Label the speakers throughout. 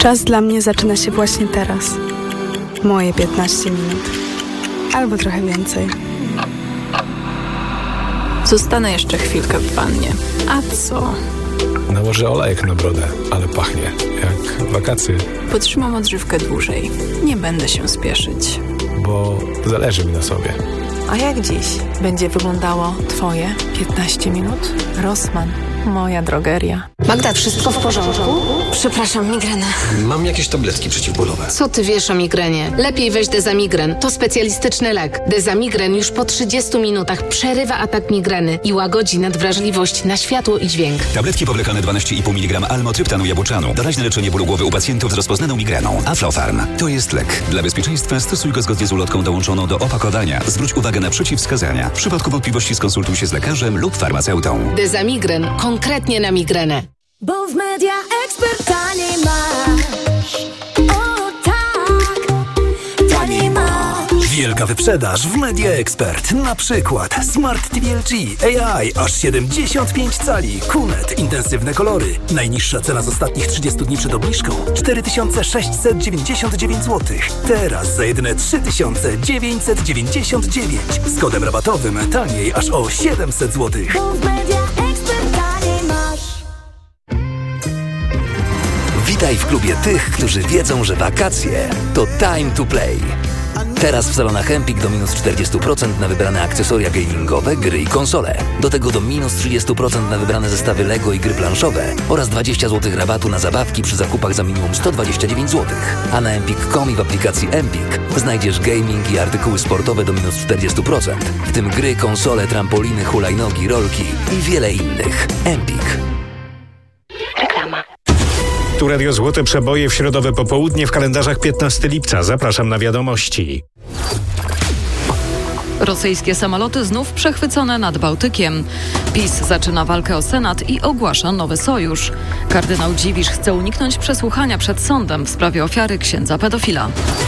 Speaker 1: Czas dla mnie zaczyna się właśnie teraz. Moje 15 minut. Albo trochę więcej.
Speaker 2: Zostanę jeszcze chwilkę w wannie. A co?
Speaker 3: Nałożę olejek na brodę, ale pachnie jak wakacje.
Speaker 2: Potrzymam odżywkę dłużej. Nie będę się spieszyć.
Speaker 3: Bo zależy mi na sobie.
Speaker 4: A jak dziś będzie wyglądało Twoje 15 minut? Rossmann, moja drogeria.
Speaker 5: Magda, wszystko w porządku? Przepraszam, migrena.
Speaker 6: Mam jakieś tabletki przeciwbólowe.
Speaker 5: Co ty wiesz o migrenie? Lepiej weź Dezamigren. To specjalistyczny lek. Dezamigren już po 30 minutach przerywa atak migreny i łagodzi nadwrażliwość na światło i dźwięk.
Speaker 7: Tabletki powlekane 12,5 mg almotryptanu jabłczanu. Doraźne leczenie bólu głowy u pacjentów z rozpoznaną migreną. Aflofarm. To jest lek. Dla bezpieczeństwa stosuj go zgodnie z ulotką dołączoną do opakowania. Zwróć uwagę na przeciwwskazania. W przypadku wątpliwości skonsultuj się z lekarzem lub farmaceutą.
Speaker 5: Dezamigren. Konkretnie na migrenę.
Speaker 8: Bo w Media Expert taniej masz. O tak, taniej masz.
Speaker 9: Wielka wyprzedaż w Media Expert. Na przykład Smart TV LG AI aż 75 cali. QNET intensywne kolory. Najniższa cena z ostatnich 30 dni przed obniżką 4699 zł. Teraz za jedyne 3999. Z kodem rabatowym taniej aż o 700 zł.
Speaker 8: Bo w Media Expert taniej masz.
Speaker 10: Witaj w klubie tych, którzy wiedzą, że wakacje to time to play. Teraz w salonach Empik do minus 40% na wybrane akcesoria gamingowe, gry i konsole. Do tego do minus 30% na wybrane zestawy Lego i gry planszowe oraz 20 zł rabatu na zabawki przy zakupach za minimum 129 zł. A na empik.com i w aplikacji Empik znajdziesz gaming i artykuły sportowe do minus 40%, w tym gry, konsole, trampoliny, hulajnogi, rolki i wiele innych. Empik.
Speaker 5: Reklama.
Speaker 11: Tu Radio Złote Przeboje w środowe popołudnie w kalendarzach 15 lipca. Zapraszam na wiadomości.
Speaker 12: Rosyjskie samoloty znów przechwycone nad Bałtykiem. PiS zaczyna walkę o Senat i ogłasza nowy sojusz. Kardynał Dziwisz chce uniknąć przesłuchania przed sądem w sprawie ofiary księdza pedofila.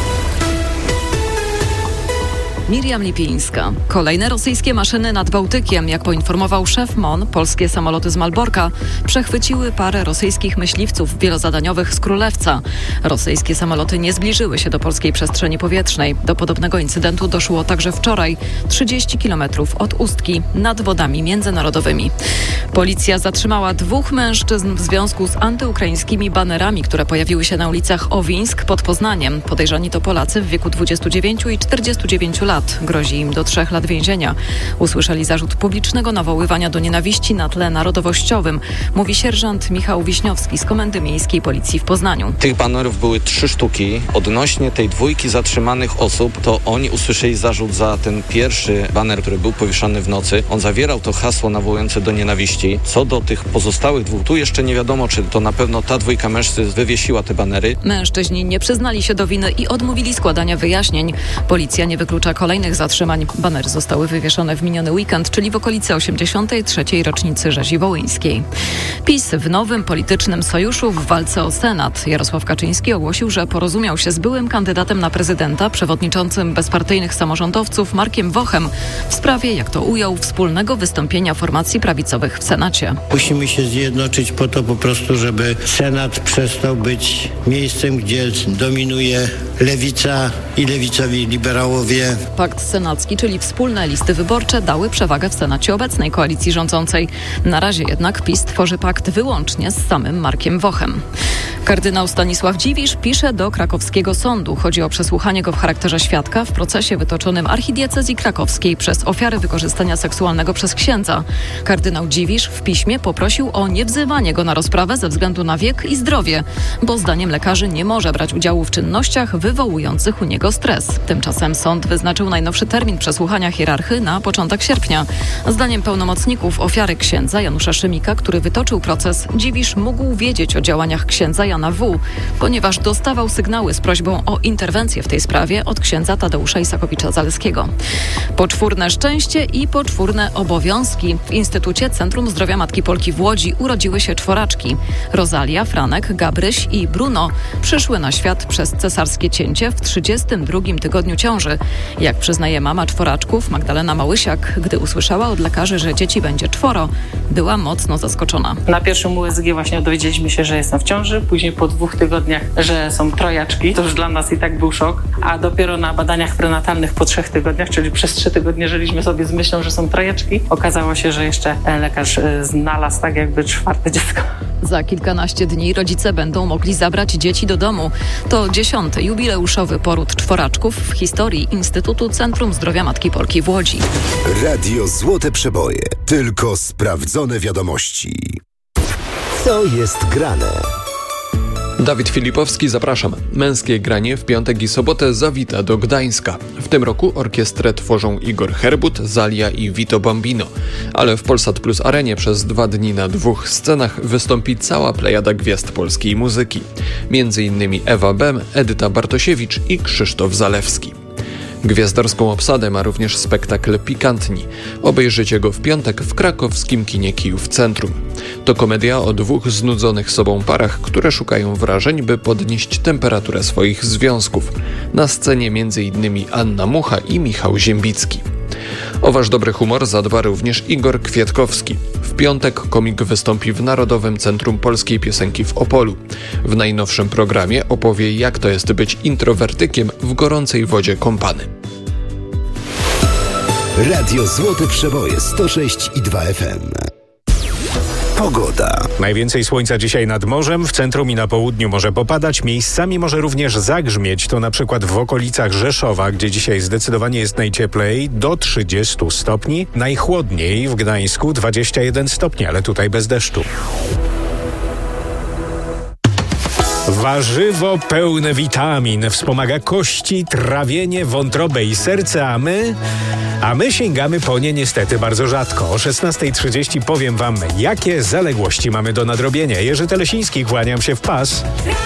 Speaker 12: Miriam Lipińska. Kolejne rosyjskie maszyny nad Bałtykiem. Jak poinformował szef MON, polskie samoloty z Malborka przechwyciły parę rosyjskich myśliwców wielozadaniowych z Królewca. Rosyjskie samoloty nie zbliżyły się do polskiej przestrzeni powietrznej. Do podobnego incydentu doszło także wczoraj, 30 km od Ustki, nad wodami międzynarodowymi. Policja zatrzymała 2 mężczyzn w związku z antyukraińskimi banerami, które pojawiły się na ulicach Owińsk pod Poznaniem. Podejrzani to Polacy w wieku 29 i 49 lat. Grozi im do 3 lat więzienia. Usłyszeli zarzut publicznego nawoływania do nienawiści na tle narodowościowym, mówi sierżant Michał Wiśniowski z Komendy Miejskiej Policji w Poznaniu.
Speaker 13: Tych banerów były 3 sztuki. Odnośnie tej 2 zatrzymanych osób, to oni usłyszeli zarzut za ten pierwszy baner, który był powieszany w nocy. On zawierał to hasło nawołujące do nienawiści. Co do tych pozostałych 2, tu jeszcze nie wiadomo, czy to na pewno ta 2 mężczyzn wywiesiła te banery. Mężczyźni
Speaker 12: nie przyznali się do winy i odmówili składania wyjaśnień. Policja nie wyklucza kolejnych zatrzymań. Banery zostały wywieszone w miniony weekend, czyli w okolicy 83. rocznicy rzezi wołyńskiej. PiS w nowym politycznym sojuszu w walce o Senat. Jarosław Kaczyński ogłosił, że porozumiał się z byłym kandydatem na prezydenta, przewodniczącym bezpartyjnych samorządowców Markiem Wochem w sprawie, jak to ujął, wspólnego wystąpienia formacji prawicowych w Senacie.
Speaker 14: Musimy się zjednoczyć po to po prostu, żeby Senat przestał być miejscem, gdzie dominuje lewica i lewicowi liberałowie.
Speaker 12: Pakt senacki, czyli wspólne listy wyborcze, dały przewagę w Senacie obecnej koalicji rządzącej. Na razie jednak PiS tworzy pakt wyłącznie z samym Markiem Wochem. Kardynał Stanisław Dziwisz pisze do krakowskiego sądu. Chodzi o przesłuchanie go w charakterze świadka w procesie wytoczonym archidiecezji krakowskiej przez ofiarę wykorzystania seksualnego przez księdza. Kardynał Dziwisz w piśmie poprosił o niewzywanie go na rozprawę ze względu na wiek i zdrowie, bo zdaniem lekarzy nie może brać udziału w czynnościach wywołujących u niego stres. Tymczasem sąd wyznaczył najnowszy termin przesłuchania hierarchy na początek sierpnia. Zdaniem pełnomocników ofiary księdza Janusza Szymika, który wytoczył proces, Dziwisz mógł wiedzieć o działaniach księdza Jana W., ponieważ dostawał sygnały z prośbą o interwencję w tej sprawie od księdza Tadeusza Isakowicza-Zaleskiego. Poczwórne szczęście i poczwórne obowiązki. W Instytucie Centrum Zdrowia Matki Polki w Łodzi urodziły się 4. Rozalia, Franek, Gabryś i Bruno przyszły na świat przez cesarskie cięcie w 32. tygodniu ciąży. Jak przyznaje mama 4, Magdalena Małysiak, gdy usłyszała od lekarzy, że dzieci będzie 4, była mocno zaskoczona.
Speaker 15: Na pierwszym USG właśnie dowiedzieliśmy się, że jestem w ciąży, później później po 2 tygodniach, że są trojaczki. To już dla nas i tak był szok. A dopiero na badaniach prenatalnych po 3 tygodniach, czyli przez 3 tygodnie żyliśmy sobie z myślą, że są trojaczki. Okazało się, że jeszcze lekarz znalazł tak jakby 4. dziecko.
Speaker 12: Za kilkanaście dni rodzice będą mogli zabrać dzieci do domu. To 10. jubileuszowy poród czworaczków w historii Instytutu Centrum Zdrowia Matki Polki w Łodzi.
Speaker 16: Radio Złote Przeboje. Tylko sprawdzone wiadomości. Co jest grane?
Speaker 17: Dawid Filipowski, zapraszam. Męskie granie w piątek i sobotę zawita do Gdańska. W tym roku orkiestrę tworzą Igor Herbut, Zalia i Vito Bambino. Ale w Polsat Plus Arenie przez 2 dni na 2 scenach wystąpi cała plejada gwiazd polskiej muzyki. Między innymi Ewa Bem, Edyta Bartosiewicz i Krzysztof Zalewski. Gwiazdorską obsadę ma również spektakl Pikantni. Obejrzycie go w piątek w krakowskim kinie Kijów Centrum. To komedia o 2 znudzonych sobą parach, które szukają wrażeń, by podnieść temperaturę swoich związków. Na scenie m.in. Anna Mucha i Michał Ziembicki. O wasz dobry humor zadba również Igor Kwiatkowski. W piątek komik wystąpi w Narodowym Centrum Polskiej Piosenki w Opolu. W najnowszym programie opowie, jak to jest być introwertykiem w gorącej wodzie kąpany.
Speaker 16: Radio Złote Przeboje 106,2 FM. Pogoda.
Speaker 11: Najwięcej słońca dzisiaj nad morzem, w centrum i na południu może popadać, miejscami może również zagrzmieć, to na przykład w okolicach Rzeszowa, gdzie dzisiaj zdecydowanie jest najcieplej, do 30 stopni, najchłodniej w Gdańsku 21 stopni, ale tutaj bez deszczu. Warzywo pełne witamin wspomaga kości, trawienie, wątrobę i serce, a my sięgamy po nie niestety bardzo rzadko. O 16:30 powiem wam, jakie zaległości mamy do nadrobienia. Jerzy Telesiński, kłaniam się w pas.